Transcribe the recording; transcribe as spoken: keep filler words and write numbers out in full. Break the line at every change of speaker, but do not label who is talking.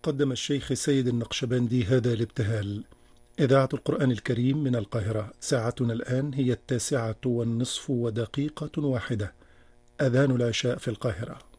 قدم الشيخ سيد النقشبندي هذا الابتهال. إذاعة القرآن الكريم من القاهرة، ساعتنا الآن هي التاسعة والنصف ودقيقة واحدة، أذان العشاء في القاهرة.